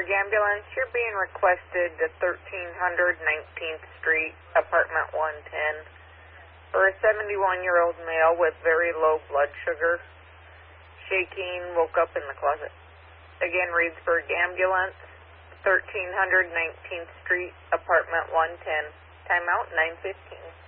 Reedsburg Ambulance, you're being requested to 1300 19th Street, apartment 110, for a 71-year-old male with very low blood sugar. Shaking, woke up in the closet. Again, Reedsburg Ambulance, 1300 19th Street, apartment 110. Timeout 9:15.